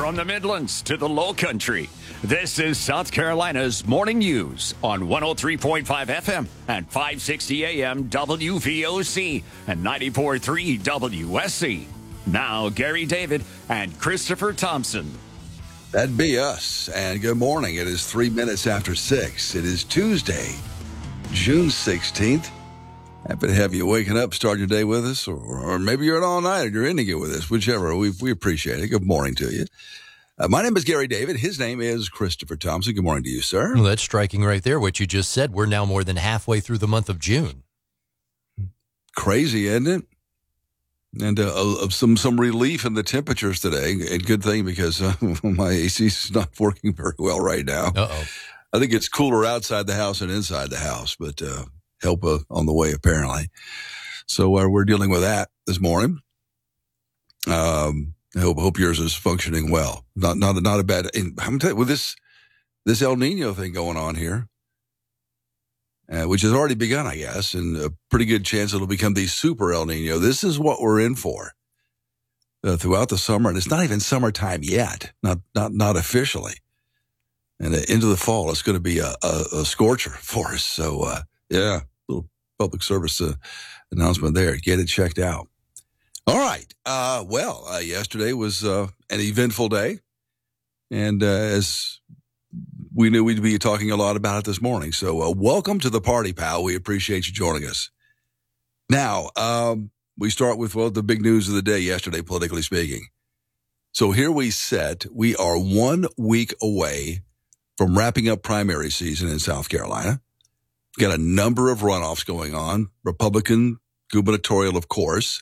From the Midlands to the Low Country, this is South Carolina's Morning News on 103.5 FM and 560 AM WVOC and 94.3 WSC. Now, Gary David and Christopher Thompson. That'd be us. And good morning. It is 3 minutes after 6. It is Tuesday, June 16th. Happy to have you waking up, start your day with us, or maybe you're an all-nighter, you're ending it with us, whichever. We appreciate it. Good morning to you. My name is Gary David. His name is Christopher Thompson. Good morning to you, sir. Well, that's striking right there, what you just said. We're now more than halfway through the month of June. Crazy, isn't it? And some relief in the temperatures today. And good thing because my AC is not working very well right now. Uh-oh. I think it's cooler outside the house than inside the house, but help on the way, apparently. So we're dealing with that this morning. I hope yours is functioning well. Not a bad. I'm telling you, with this El Nino thing going on here, which has already begun, I guess, and a pretty good chance it'll become the super El Nino. This is what we're in for throughout the summer, and it's not even summertime yet, not officially. And into the fall, it's going to be a scorcher for us. So. Yeah, little public service announcement there. Get it checked out. All right. Yesterday was an eventful day. And as we knew, we'd be talking a lot about it this morning. So welcome to the party, pal. We appreciate you joining us. Now, we start with, the big news of the day yesterday, politically speaking. So here we sit. We are 1 week away from wrapping up primary season in South Carolina. Got a number of runoffs going on. Republican, gubernatorial, of course.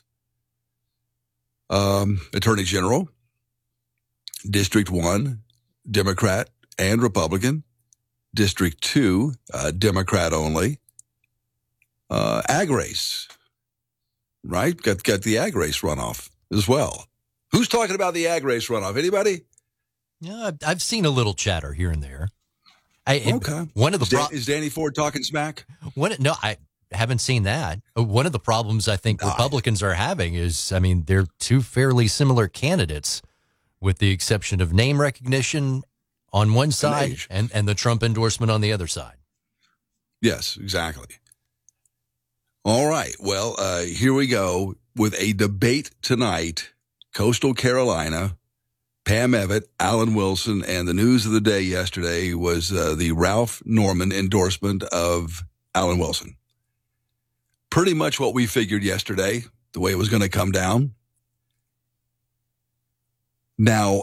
Attorney General, District 1, Democrat and Republican. District 2, Democrat only. Ag race, right? Got the ag race runoff as well. Who's talking about the ag race runoff? Anybody? Yeah, I've seen a little chatter here and there. Okay. One of the is Danny Ford talking smack? No, I haven't seen that. One of the problems I think Republicans are having is, they're two fairly similar candidates, with the exception of name recognition on one side and the Trump endorsement on the other side. Yes, exactly. All right. Well, here we go with a debate tonight. Coastal Carolina. Pam Evitt, Alan Wilson, and the news of the day yesterday was the Ralph Norman endorsement of Alan Wilson. Pretty much what we figured yesterday, the way it was going to come down. Now,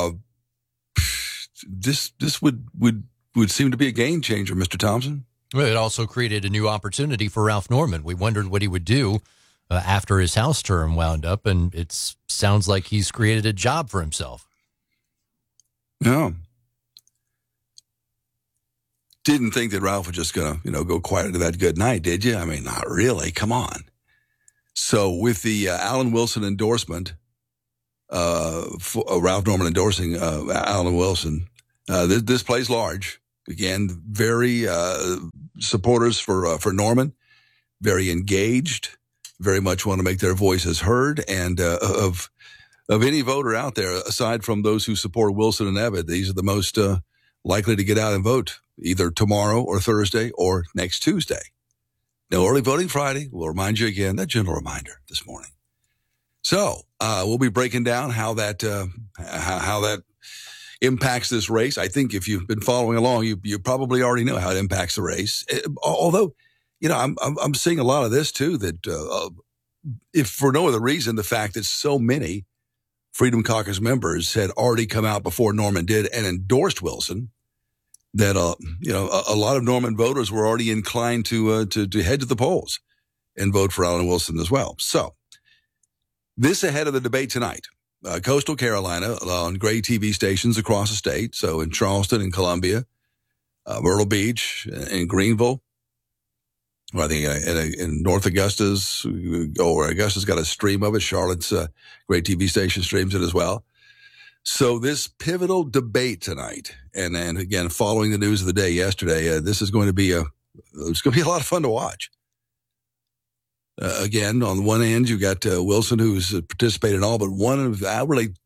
this would seem to be a game changer, Mr. Thompson. Well, it also created a new opportunity for Ralph Norman. We wondered what he would do after his House term wound up, and it sounds like he's created a job for himself. No. Didn't think that Ralph was just going to, go quiet into that good night, did you? Not really. Come on. So with the Alan Wilson endorsement, Ralph Norman endorsing Alan Wilson, this plays large. Again, very supporters for Norman, very engaged, very much want to make their voices heard, and of any voter out there, aside from those who support Wilson and Evitt, these are the most likely to get out and vote either tomorrow or Thursday or next Tuesday. No early voting Friday. We'll remind you again, that gentle reminder this morning. So we'll be breaking down how that impacts this race. I think if you've been following along, you probably already know how it impacts the race. Although, I'm seeing a lot of this too, that if for no other reason, the fact that so many Freedom Caucus members had already come out before Norman did and endorsed Wilson, that a lot of Norman voters were already inclined to head to the polls and vote for Alan Wilson as well. So this ahead of the debate tonight. Coastal Carolina on Gray TV stations across the state. So in Charleston and Columbia, Myrtle Beach and Greenville. Well, I think in North Augusta's, Augusta's got a stream of it. Charlotte's Gray TV station streams it as well. So this pivotal debate tonight, and again, following the news of the day yesterday, this is going to be a lot of fun to watch. Again, on the one hand, you got Wilson, who's participated in all but one of the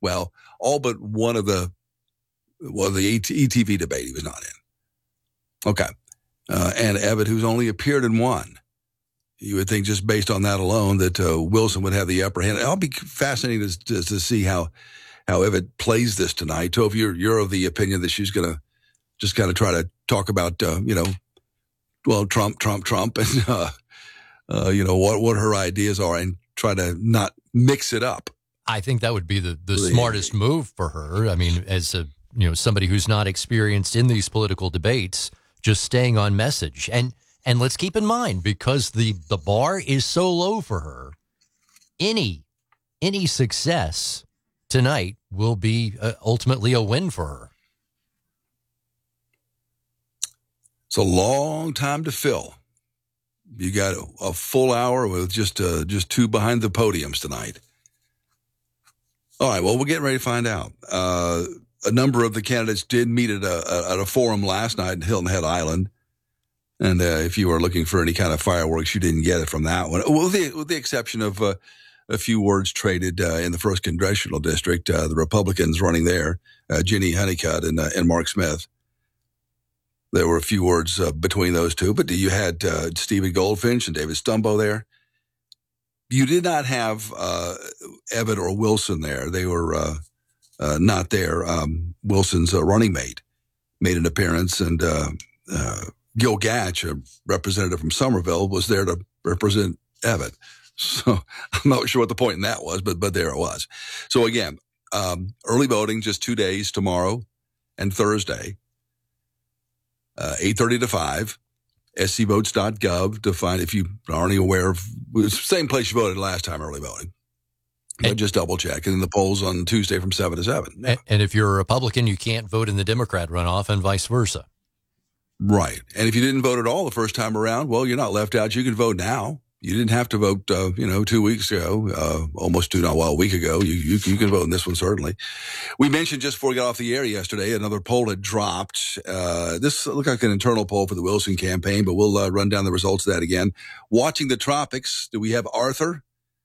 ETV debate he was not in. Okay. And Evan, who's only appeared in one. You would think just based on that alone that Wilson would have the upper hand. I'll be fascinated to see how Evan plays this tonight. So if you're of the opinion that she's going to just kind of try to talk about, Trump, and, what her ideas are and try to not mix it up. I think that would be the smartest move for her. I mean, as somebody who's not experienced in these political debates, just staying on message. And let's keep in mind, because the bar is so low for her, any success tonight will be ultimately a win for her. It's a long time to fill. You got a full hour with just two behind the podiums tonight. All right, well, we're getting ready to find out. A number of the candidates did meet at a forum last night in Hilton Head Island. And if you were looking for any kind of fireworks, you didn't get it from that one, with the exception of a few words traded in the 1st Congressional District. The Republicans running there, Ginny Honeycutt and Mark Smith. There were a few words between those two, but you had Stephen Goldfinch and David Stumbo there. You did not have Evan or Wilson there. They were not there. Wilson's running mate made an appearance, and Gil Gatch, a representative from Somerville, was there to represent Evan. So I'm not sure what the point in that was, but there it was. So again, early voting, just 2 days, tomorrow and Thursday, 8:30 to 5, scvotes.gov to find, if you aren't aware of, it's the same place you voted last time, early voting. But just double check. And then the polls on Tuesday from 7 to 7. Yeah. And if you're a Republican, you can't vote in the Democrat runoff and vice versa. Right. And if you didn't vote at all the first time around, well, you're not left out. You can vote now. You didn't have to vote, 2 weeks ago, a week ago. You can vote in this one, certainly. We mentioned just before we got off the air yesterday, another poll had dropped. This looked like an internal poll for the Wilson campaign, but we'll run down the results of that again. Watching the tropics, do we have Arthur?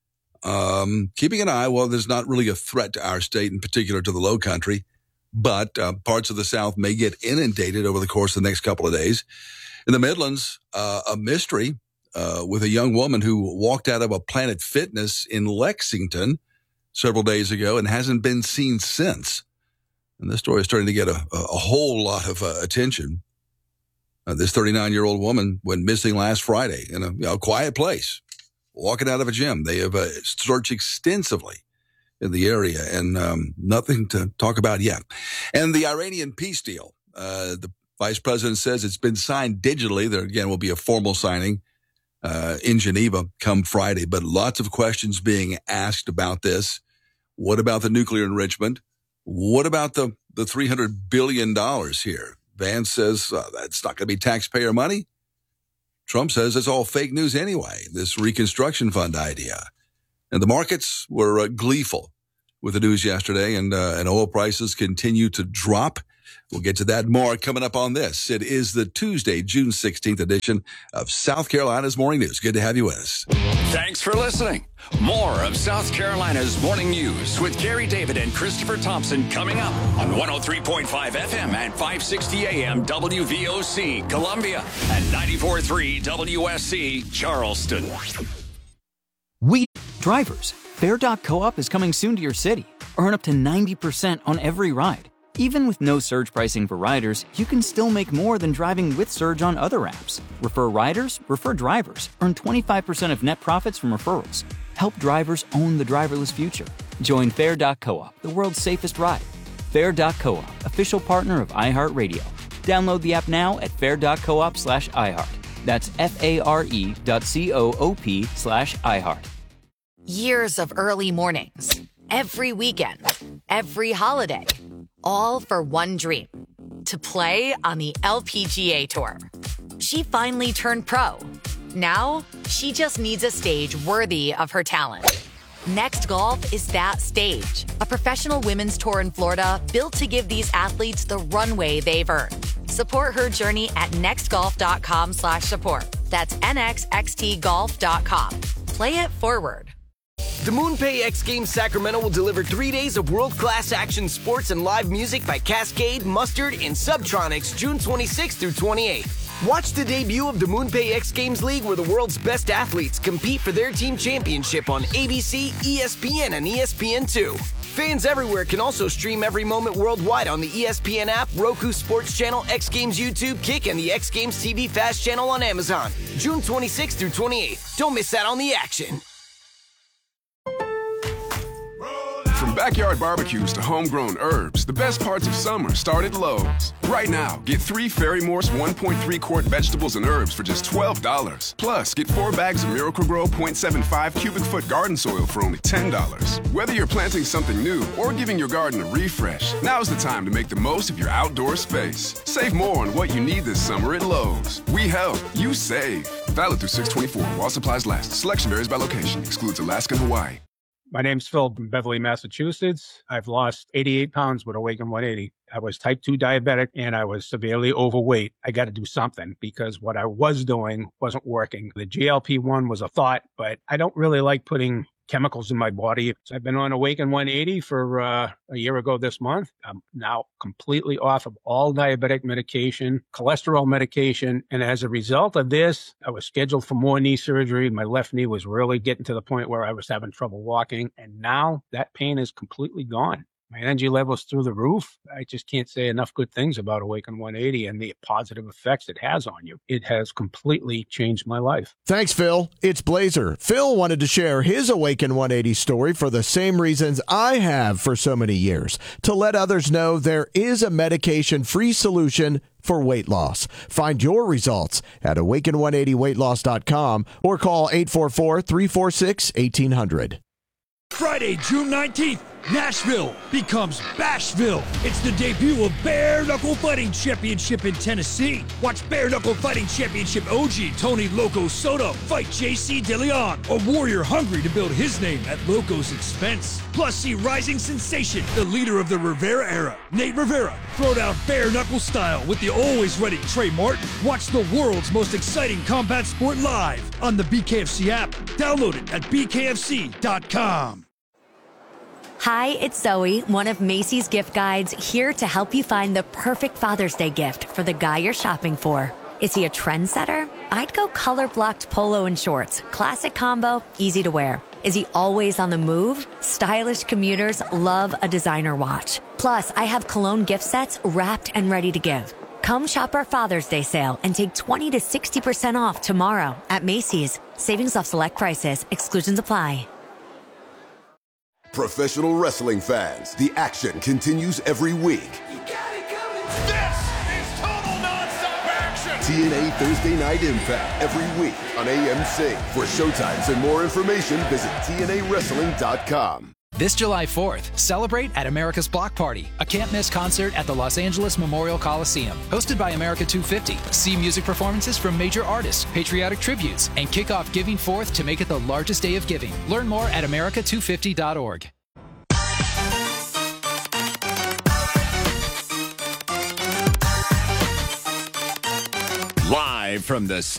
Keeping an eye, well, there's not really a threat to our state, in particular to the low country, but parts of the South may get inundated over the course of the next couple of days. In the Midlands, a mystery with a young woman who walked out of a Planet Fitness in Lexington several days ago and hasn't been seen since. And this story is starting to get a whole lot of attention. This 39-year-old woman went missing last Friday in a quiet place, walking out of a gym. They have searched extensively in the area and nothing to talk about yet. And the Iranian peace deal, the vice president says it's been signed digitally. There again will be a formal signing in Geneva come Friday, but lots of questions being asked about this. What about the nuclear enrichment? What about the $300 billion here? Vance says that's not going to be taxpayer money. Trump says it's all fake news anyway, this Reconstruction Fund idea. And the markets were gleeful with the news yesterday, and oil prices continue to drop. We'll get to that more coming up on this. It is the Tuesday, June 16th edition of South Carolina's Morning News. Good to have you with us. Thanks for listening. More of South Carolina's Morning News with Gary David and Christopher Thompson coming up on 103.5 FM and 560 AM WVOC Columbia and 94.3 WSC Charleston. Drivers, Fair.coop is coming soon to your city. Earn up to 90% on every ride. Even with no surge pricing for riders, you can still make more than driving with surge on other apps. Refer riders, refer drivers. Earn 25% of net profits from referrals. Help drivers own the driverless future. Join Fair.coop, the world's safest ride. Fair.coop, official partner of iHeartRadio. Download the app now at fair.coop/iHeart. That's FARE.coop/iHeart. Years of early mornings, every weekend, every holiday, all for one dream, to play on the LPGA Tour. She finally turned pro. Now, she just needs a stage worthy of her talent. Next Golf is that stage, a professional women's tour in Florida built to give these athletes the runway they've earned. Support her journey at nextgolf.com/support. That's nxxtgolf.com. play it forward. The MoonPay X Games Sacramento will deliver 3 days of world-class action sports and live music by Cascade, Mustard, and Subtronics June 26th through 28th. Watch the debut of the MoonPay X Games League, where the world's best athletes compete for their team championship on ABC, ESPN, and ESPN2. Fans everywhere can also stream every moment worldwide on the ESPN app, Roku Sports Channel, X Games YouTube, Kick, and the X Games TV Fast channel on Amazon. June 26th through 28th. Don't miss out on the action. From backyard barbecues to homegrown herbs, the best parts of summer start at Lowe's. Right now, get 3 Ferry Morse 1.3 quart vegetables and herbs for just $12. Plus, get 4 bags of Miracle-Gro 0.75 cubic foot garden soil for only $10. Whether you're planting something new or giving your garden a refresh, now's the time to make the most of your outdoor space. Save more on what you need this summer at Lowe's. We help, you save. Valid through 6/24 while supplies last. Selection varies by location. Excludes Alaska and Hawaii. My name's Phil from Beverly, Massachusetts. I've lost 88 pounds with Awaken 180. I was type 2 diabetic and I was severely overweight. I got to do something because what I was doing wasn't working. The GLP-1 was a thought, but I don't really like putting chemicals in my body. So I've been on Awaken 180 for a year ago this month. I'm now completely off of all diabetic medication, cholesterol medication. And as a result of this, I was scheduled for more knee surgery. My left knee was really getting to the point where I was having trouble walking. And now that pain is completely gone. My energy level's through the roof. I just can't say enough good things about Awaken 180 and the positive effects it has on you. It has completely changed my life. Thanks, Phil. It's Blazer. Phil wanted to share his Awaken 180 story for the same reasons I have for so many years, to let others know there is a medication-free solution for weight loss. Find your results at awaken180weightloss.com or call 844-346-1800. Friday, June 19th, Nashville becomes Bashville. It's the debut of Bare Knuckle Fighting Championship in Tennessee. Watch Bare Knuckle Fighting Championship OG Tony Loco Soto fight JC DeLeon, a warrior hungry to build his name at Loco's expense. Plus, see rising sensation, the leader of the Rivera era, Nate Rivera, throw down bare knuckle style with the always ready Trey Martin. Watch the world's most exciting combat sport live on the BKFC app. Download it at bkfc.com. Hi, it's Zoe, one of Macy's gift guides, here to help you find the perfect Father's Day gift for the guy you're shopping for. Is he a trendsetter? I'd go color-blocked polo and shorts. Classic combo, easy to wear. Is he always on the move? Stylish commuters love a designer watch. Plus, I have cologne gift sets wrapped and ready to give. Come shop our Father's Day sale and take 20 to 60% off tomorrow at Macy's. Savings off select prices. Exclusions apply. Professional wrestling fans, the action continues every week. This is total nonstop action! TNA Thursday Night Impact every week on AMC. For showtimes and more information, visit TNAWrestling.com. This July 4th, celebrate at America's Block Party, a can't-miss concert at the Los Angeles Memorial Coliseum. Hosted by America 250. See music performances from major artists, patriotic tributes, and kick off Giving Forth to make it the largest day of giving. Learn more at america250.org. Live from the